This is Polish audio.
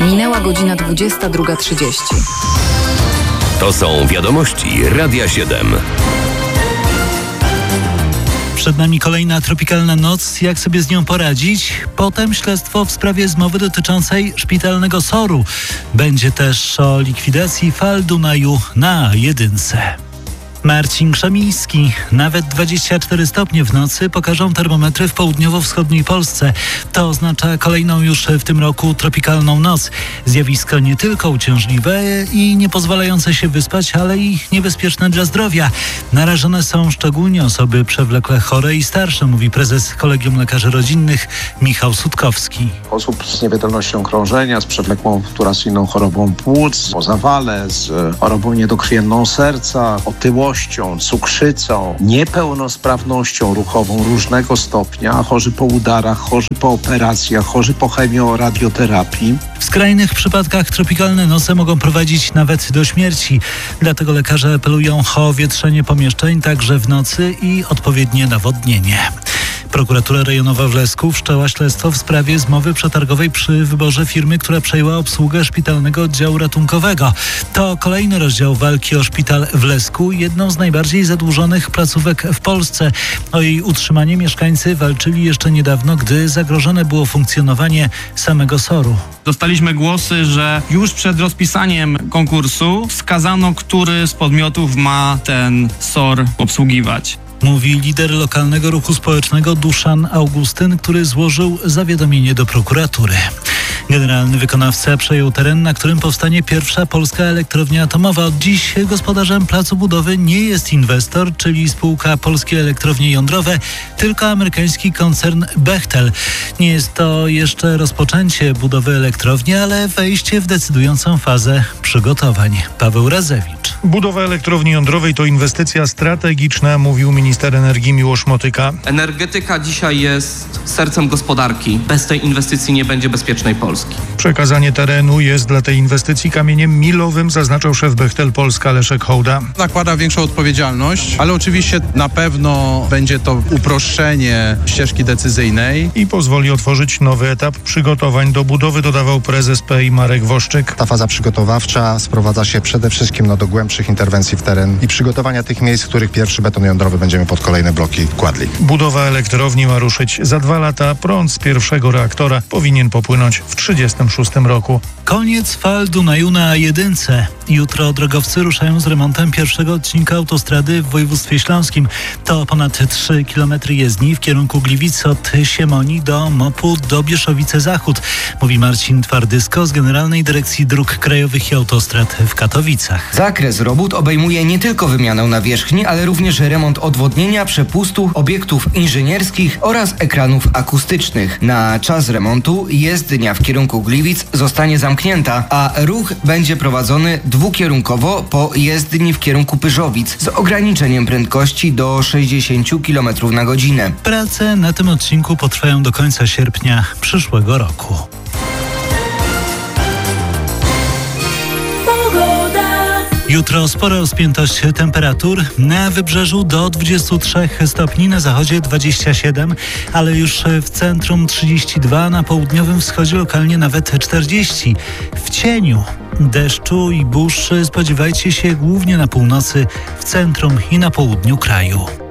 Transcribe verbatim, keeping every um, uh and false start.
Minęła godzina dwudziesta druga trzydzieści. To są wiadomości Radia siedem. Przed nami kolejna tropikalna noc. Jak sobie z nią poradzić? Potem śledztwo w sprawie zmowy dotyczącej szpitalnego soru. Będzie też o likwidacji fal Dunaju na jedynce. Marcin Krzemiński. Nawet dwadzieścia cztery stopnie w nocy pokażą termometry w południowo-wschodniej Polsce. To oznacza kolejną już w tym roku tropikalną noc. Zjawisko nie tylko uciążliwe i nie pozwalające się wyspać, ale i niebezpieczne dla zdrowia. Narażone są szczególnie osoby przewlekle chore i starsze, mówi prezes Kolegium Lekarzy Rodzinnych Michał Sutkowski. Osób z niewydolnością krążenia, z przewlekłą fluoracyjną chorobą płuc, o zawale, z chorobą niedokrwienną serca, otyłością, cukrzycą, niepełnosprawnością ruchową różnego stopnia, chorzy po udarach, chorzy po operacjach, chorzy po chemioradioterapii. W skrajnych przypadkach tropikalne noce mogą prowadzić nawet do śmierci. Dlatego lekarze apelują o wietrzenie pomieszczeń także w nocy i odpowiednie nawodnienie. Prokuratura rejonowa w Lesku wszczęła śledztwo w sprawie zmowy przetargowej przy wyborze firmy, która przejęła obsługę szpitalnego oddziału ratunkowego. To kolejny rozdział walki o szpital w Lesku, jedną z najbardziej zadłużonych placówek w Polsce. O jej utrzymanie mieszkańcy walczyli jeszcze niedawno, gdy zagrożone było funkcjonowanie samego soru. Dostaliśmy głosy, że już przed rozpisaniem konkursu wskazano, który z podmiotów ma ten SOR obsługiwać. Mówi lider lokalnego ruchu społecznego Duszan Augustyn, który złożył zawiadomienie do prokuratury. Generalny wykonawca przejął teren, na którym powstanie pierwsza polska elektrownia atomowa. Od dziś gospodarzem placu budowy nie jest inwestor, czyli spółka Polskie Elektrownie Jądrowe, tylko amerykański koncern Bechtel. Nie jest to jeszcze rozpoczęcie budowy elektrowni, ale wejście w decydującą fazę przygotowań. Paweł Razewicz. Budowa elektrowni jądrowej to inwestycja strategiczna, mówił minister energii Miłosz Motyka. Energetyka dzisiaj jest sercem gospodarki. Bez tej inwestycji nie będzie bezpiecznej Polski. Przekazanie terenu jest dla tej inwestycji kamieniem milowym, zaznaczał szef Bechtel Polska Leszek Hołda. Nakłada większą odpowiedzialność, ale oczywiście na pewno będzie to uproszczenie ścieżki decyzyjnej. I pozwoli otworzyć nowy etap przygotowań do budowy, dodawał prezes P E I Marek Woszczyk. Ta faza przygotowawcza sprowadza się przede wszystkim no, do głębszych interwencji w teren i przygotowania tych miejsc, w których pierwszy beton jądrowy będziemy pod kolejne bloki kładli. Budowa elektrowni ma ruszyć za dwa lata. Prąd z pierwszego reaktora powinien popłynąć w trzydziestym szóstym roku. Koniec fal Dunaju na jedynce. Jutro drogowcy ruszają z remontem pierwszego odcinka autostrady w województwie śląskim. To ponad trzy kilometry jezdni w kierunku Gliwic od Siemoni do Mopu do Bieszowice-Zachód, mówi Marcin Twardysko z Generalnej Dyrekcji Dróg Krajowych i Autostrad w Katowicach. Zakres robót obejmuje nie tylko wymianę nawierzchni, ale również remont odwodnienia, przepustu, obiektów inżynierskich oraz ekranów akustycznych. Na czas remontu jezdnia w kierunku Gliwic zostanie zamknięta, a ruch będzie prowadzony dwukierunkowo po jezdni w kierunku Pyrzowic z ograniczeniem prędkości do sześćdziesiąt kilometrów na godzinę. Prace na tym odcinku potrwają do końca sierpnia przyszłego roku. Jutro spora rozpiętość temperatur. Na wybrzeżu do dwudziestu trzech stopni, na zachodzie dwadzieścia siedem, ale już w centrum trzydzieści dwa, na południowym wschodzie lokalnie nawet czterdzieści. W cieniu deszczu i burz spodziewajcie się głównie na północy, w centrum i na południu kraju.